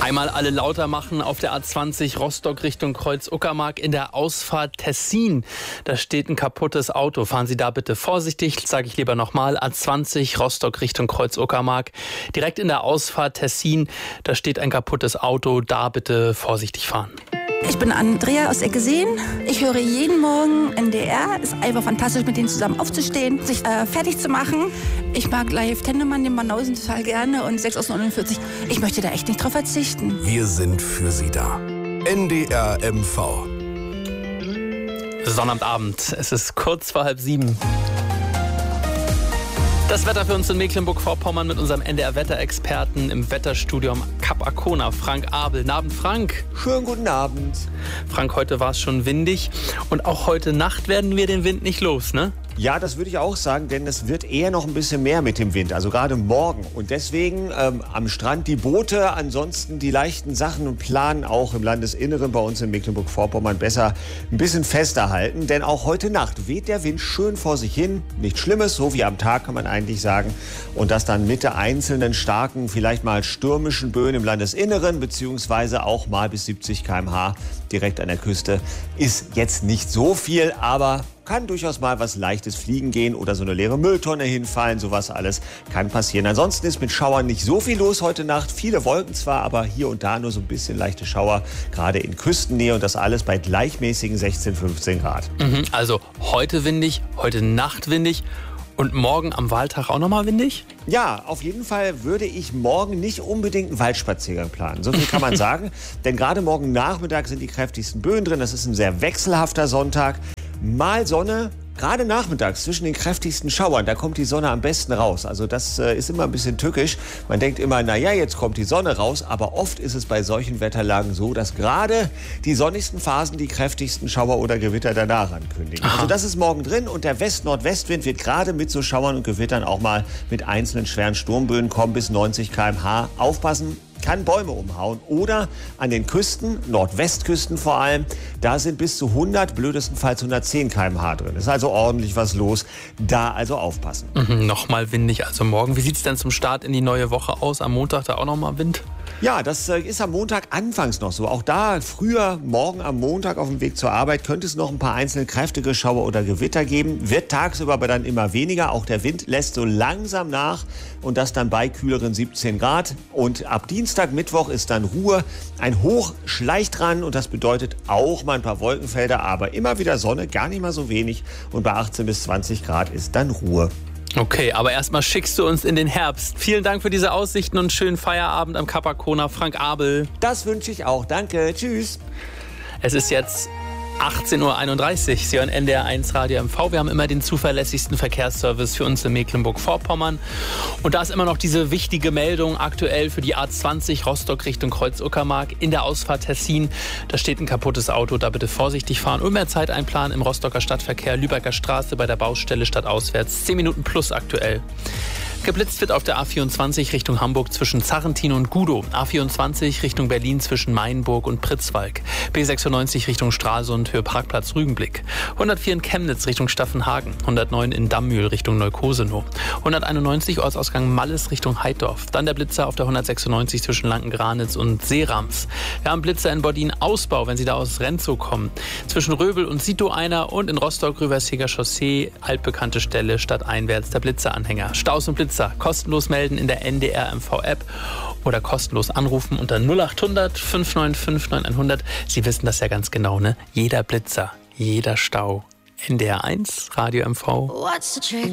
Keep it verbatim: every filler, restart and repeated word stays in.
Einmal alle lauter machen auf der A zwanzig Rostock Richtung Kreuz-Uckermark in der Ausfahrt Tessin. Da steht ein kaputtes Auto. Fahren Sie da bitte vorsichtig, sage ich lieber nochmal. A zwanzig Rostock Richtung Kreuz-Uckermark. Direkt in der Ausfahrt Tessin, da steht ein kaputtes Auto. Da bitte vorsichtig fahren. Ich bin Andrea aus Eggeseen. Ich höre jeden Morgen N D R. Ist einfach fantastisch, mit denen zusammen aufzustehen, sich äh, fertig zu machen. Ich mag live Tennemann, den Banausen total gerne und sechs aus neunundvierzig. Ich möchte da echt nicht drauf verzichten. Wir sind für Sie da. N D R M V. Sonnabendabend. Es ist kurz vor halb sieben. Das Wetter für uns in Mecklenburg-Vorpommern mit unserem N D R-Wetterexperten im Wetterstudio am Kap Arkona, Frank Abel. Guten Abend, Frank. Schönen guten Abend. Frank, heute war es schon windig und auch heute Nacht werden wir den Wind nicht los, ne? Ja, das würde ich auch sagen, denn es wird eher noch ein bisschen mehr mit dem Wind, also gerade morgen. Und deswegen ähm, am Strand die Boote, ansonsten die leichten Sachen und planen auch im Landesinneren bei uns in Mecklenburg-Vorpommern besser ein bisschen fester halten. Denn auch heute Nacht weht der Wind schön vor sich hin. Nichts Schlimmes, so wie am Tag kann man eigentlich sagen. Und das dann mit der einzelnen starken, vielleicht mal stürmischen Böen im Landesinneren, beziehungsweise auch mal bis siebzig Kilometer pro Stunde direkt an der Küste, ist jetzt nicht so viel, aber kann durchaus mal was Leichtes fliegen gehen oder so eine leere Mülltonne hinfallen. Sowas alles kann passieren. Ansonsten ist mit Schauern nicht so viel los heute Nacht. Viele Wolken zwar, aber hier und da nur so ein bisschen leichte Schauer, gerade in Küstennähe und das alles bei gleichmäßigen sechzehn, fünfzehn Grad. Mhm, also heute windig, heute Nacht windig. Und morgen am Wahltag auch nochmal windig? Ja, auf jeden Fall würde ich morgen nicht unbedingt einen Waldspaziergang planen. So viel kann man sagen. Denn gerade morgen Nachmittag sind die kräftigsten Böen drin. Das ist ein sehr wechselhafter Sonntag. Mal Sonne. Gerade nachmittags zwischen den kräftigsten Schauern, da kommt die Sonne am besten raus. Also das äh, ist immer ein bisschen tückisch. Man denkt immer, na ja, jetzt kommt die Sonne raus. Aber oft ist es bei solchen Wetterlagen so, dass gerade die sonnigsten Phasen die kräftigsten Schauer oder Gewitter danach ankündigen. Aha. Also das ist morgen drin und der West-Nordwestwind wird gerade mit so Schauern und Gewittern auch mal mit einzelnen schweren Sturmböen kommen bis neunzig Kilometer pro Stunde. Aufpassen! Kann Bäume umhauen oder an den Küsten, Nordwestküsten vor allem, da sind bis zu hundert, blödestenfalls hundertzehn Kilometer pro Stunde drin. Ist also ordentlich was los, da also aufpassen. Mhm, nochmal windig also morgen. Wie sieht es denn zum Start in die neue Woche aus? Am Montag da auch nochmal Wind? Ja, das ist am Montag anfangs noch so. Auch da früher, morgen am Montag auf dem Weg zur Arbeit, könnte es noch ein paar einzelne kräftige Schauer oder Gewitter geben. Wird tagsüber aber dann immer weniger. Auch der Wind lässt so langsam nach und das dann bei kühleren siebzehn Grad. Und ab Dienstag, Mittwoch ist dann Ruhe. Ein Hoch schleicht ran und das bedeutet auch mal ein paar Wolkenfelder, aber immer wieder Sonne, gar nicht mal so wenig. Und bei achtzehn bis zwanzig Grad ist dann Ruhe. Okay, aber erstmal schickst du uns in den Herbst. Vielen Dank für diese Aussichten und schönen Feierabend am Kap Arkona, Frank Abel. Das wünsche ich auch. Danke. Tschüss. Es ist jetzt achtzehn Uhr einunddreißig. Sie hören N D R eins Radio M V. Wir haben immer den zuverlässigsten Verkehrsservice für uns in Mecklenburg-Vorpommern. Und da ist immer noch diese wichtige Meldung aktuell für die A zwanzig Rostock Richtung Kreuz-Uckermark in der Ausfahrt Tessin. Da steht ein kaputtes Auto, da bitte vorsichtig fahren und mehr Zeit einplanen im Rostocker Stadtverkehr, Lübecker Straße bei der Baustelle stadtauswärts. zehn Minuten plus aktuell. Geblitzt wird auf der A vierundzwanzig Richtung Hamburg zwischen Zarrentin und Gudow. A vierundzwanzig Richtung Berlin zwischen Mainburg und Pritzwalk. B sechsundneunzig Richtung Stralsund, Höhe Parkplatz Rügenblick. hundertvier in Chemnitz Richtung Staffenhagen. hundertneun in Dammühl Richtung Neukosenow. hunderteinundneunzig Ortsausgang Malles Richtung Heidorf. Dann der Blitzer auf der hundertsechsundneunzig zwischen Lanken-Granitz und Seerams. Wir haben Blitzer in Bordin Ausbau, wenn Sie da aus Renzow kommen. Zwischen Röbel und Sito einer und in Rostock-Rüversheger Chaussee, altbekannte Stelle, stadteinwärts der Blitzeranhänger. Staus und Blitzer kostenlos melden in der N D R M V-App oder kostenlos anrufen unter null acht hundert fünf neun fünf neun hundert. Sie wissen das ja ganz genau, ne? Jeder Blitzer, jeder Stau. N D R eins Radio M V. What's the trick?